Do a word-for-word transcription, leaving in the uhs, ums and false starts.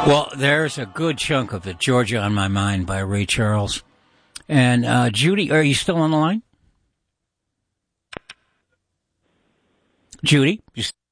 Well, there's a good chunk of it, Georgia on My Mind by Ray Charles. And uh, Judy, are you still on the line? Judy? You